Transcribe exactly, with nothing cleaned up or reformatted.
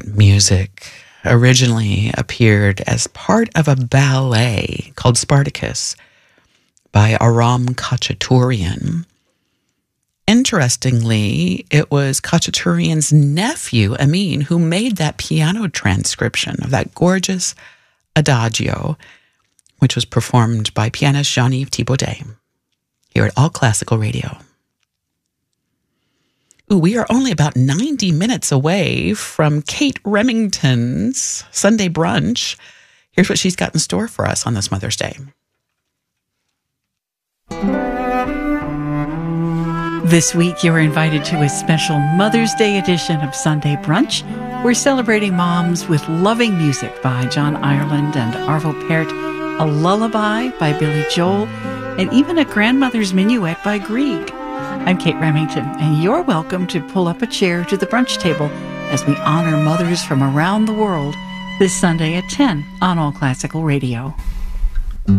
music originally appeared as part of a ballet called Spartacus by Aram Khachaturian. Interestingly, it was Khachaturian's nephew, Amin, who made that piano transcription of that gorgeous adagio, which was performed by pianist Jean-Yves Thibaudet here at All Classical Radio. Ooh, we are only about ninety minutes away from Kate Remington's Sunday Brunch. Here's what she's got in store for us on this Mother's Day. This week, you're invited to a special Mother's Day edition of Sunday Brunch. We're celebrating moms with loving music by John Ireland and Arvo Pärt, a lullaby by Billy Joel, and even a grandmother's minuet by Grieg. I'm Kate Remington, and you're welcome to pull up a chair to the brunch table as we honor mothers from around the world this Sunday at ten on All Classical Radio.